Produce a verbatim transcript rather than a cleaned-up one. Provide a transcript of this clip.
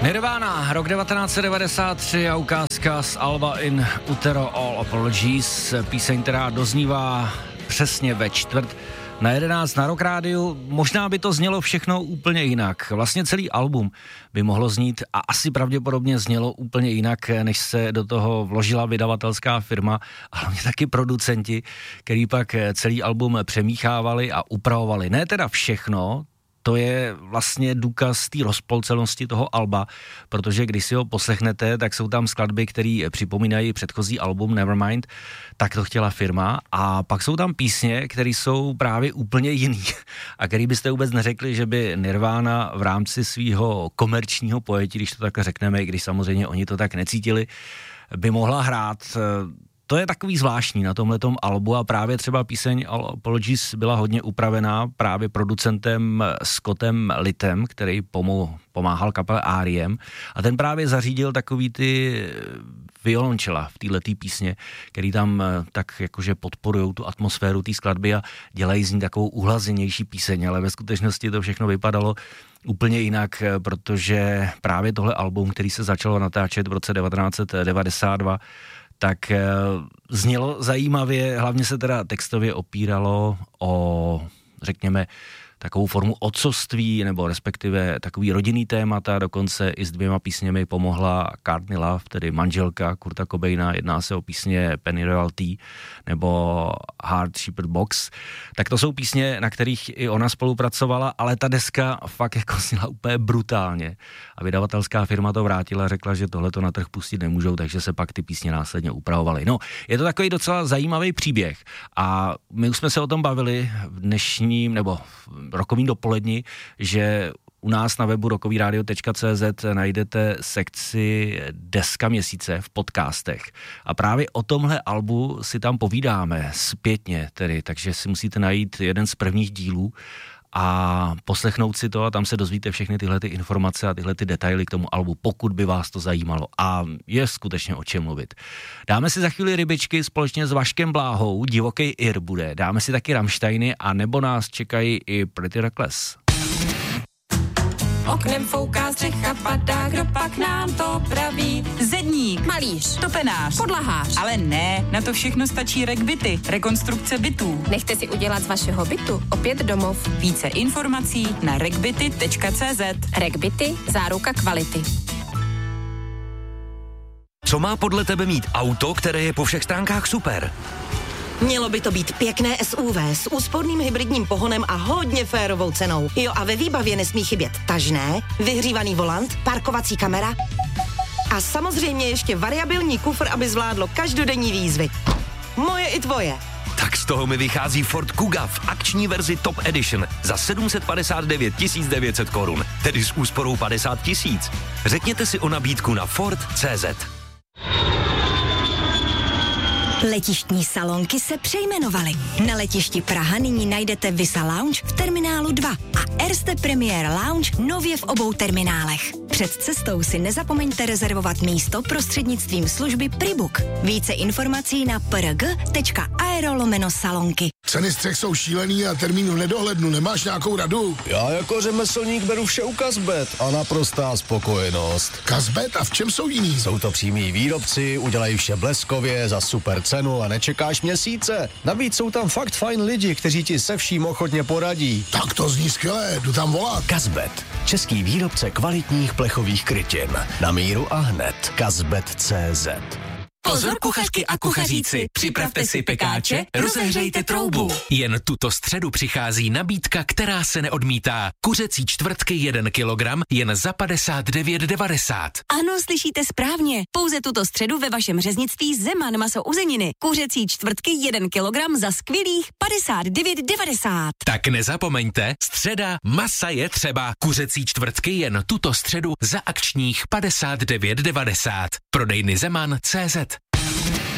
Nirvana, rok devatenáct set devadesát tři a ukázka z alba In Utero All Apologies, píseň, která doznívá přesně ve čtvrt na jedenáct na Rock Rádiu. Možná by to znělo všechno úplně jinak. Vlastně celý album by mohlo znít a asi pravděpodobně znělo úplně jinak, než se do toho vložila vydavatelská firma, ale hlavně taky producenti, který pak celý album přemíchávali a upravovali. Ne teda všechno, to je vlastně důkaz té rozpolcenosti toho alba, protože když si ho poslechnete, tak jsou tam skladby, které připomínají předchozí album Nevermind, tak to chtěla firma, a pak jsou tam písně, které jsou právě úplně jiný a který byste vůbec neřekli, že by Nirvana v rámci svého komerčního pojetí, když to tak řekneme, i když samozřejmě oni to tak necítili, by mohla hrát. To je takový zvláštní na tomhletom albu a právě třeba píseň All Apologies byla hodně upravená právě producentem Scottem Littem, který pomo- pomáhal kapele R E M, a ten právě zařídil takový ty violončela v této písně, který tam tak jakože podporujou tu atmosféru té skladby a dělají z ní takovou uhlazenější píseň, ale ve skutečnosti to všechno vypadalo úplně jinak, protože právě tohle album, který se začalo natáčet v roce devatenáct set devadesát dva, tak znělo zajímavě, hlavně se teda textově opíralo o, řekněme, takovou formu otcovství, nebo respektive takový rodinný témata, dokonce i s dvěma písněmi pomohla Courtney Love, tedy manželka Kurta Cobaina, jedná se o písně Penny Royalty nebo Heart Shepherd Box, tak to jsou písně, na kterých i ona spolupracovala, ale ta deska fakt jako zněla úplně brutálně a vydavatelská firma to vrátila, řekla, že tohle to na trh pustit nemůžou, takže se pak ty písně následně upravovaly. No, je to takový docela zajímavý příběh a my už jsme se o tom bavili v dnešním, nebo rokovým dopoledni, že u nás na webu rockovyradio tečka cé zet najdete sekci Deska měsíce v podcastech. A právě o tomhle albu si tam povídáme zpětně tedy, takže si musíte najít jeden z prvních dílů a poslechnout si to a tam se dozvíte všechny tyhle ty informace a tyhle ty detaily k tomu albu, pokud by vás to zajímalo. A je skutečně o čem mluvit. Dáme si za chvíli rybičky společně s Vaškem Bláhou, Divokej Ir bude. Dáme si taky Rammsteiny a nebo nás čekají i Pretty Reckless. Oknem fouká, střecha padá, kdo pak nám to praví? Zedník, Malíř, topenář, podlahář. ale ne, na to všechno stačí RecByty, rekonstrukce bytů. Nechte si udělat z vašeho bytu opět domov. Více informací na recbyty tečka cé zet. RecByty, záruka kvality. Co má podle tebe mít auto, které je po všech stránkách super? Mělo by to být pěkné S U V s úsporným hybridním pohonem a hodně férovou cenou. Jo, a ve výbavě nesmí chybět tažné, vyhřívaný volant, parkovací kamera a samozřejmě ještě variabilní kufr, aby zvládlo každodenní výzvy. Moje i tvoje. Tak z toho mi vychází Ford Kuga v akční verzi Top Edition za sedm set padesát devět tisíc devět set korun, tedy s úsporou padesát tisíc. Řekněte si o nabídku na Ford tečka cé zet. Letištní salonky se přejmenovaly. Na letišti Praha nyní najdete Visa Lounge v terminálu dva a Erste Premier Lounge nově v obou terminálech. Před cestou si nezapomeňte rezervovat místo prostřednictvím služby Pribook. Více informací na prg tečka aero lomeno salonky. Ceny střech jsou šílený a termín v nedohlednu. Nemáš nějakou radu? Já jako řemeslník beru vše u Kazbet a naprostá spokojenost. Kazbet? A v čem jsou jiný? Jsou to přímí výrobci, udělají vše bleskově, za super cenu a nečekáš měsíce. Navíc jsou tam fakt fajn lidi, kteří ti se vším ochotně poradí. Tak to zní skvěle, jdu tam volat. Kazbet, český výrobce kvalitních plechových krytin. Na míru a hned. Kazbet tečka cé zet. Pozor kuchařky a kuchaříci, připravte si pekáče, rozehřejte troubu. Jen tuto středu přichází nabídka, která se neodmítá. Kuřecí čtvrtky jeden kilogram jen za padesát devět devadesát. Ano, slyšíte správně. Pouze tuto středu ve vašem řeznictví Zeman maso uzeniny. Kuřecí čtvrtky jeden kilogram za skvělých padesát devět devadesát. Tak nezapomeňte, středa masa je třeba. Kuřecí čtvrtky jen tuto středu za akčních padesát devět devadesát. Prodejny Zeman tečka cé zet.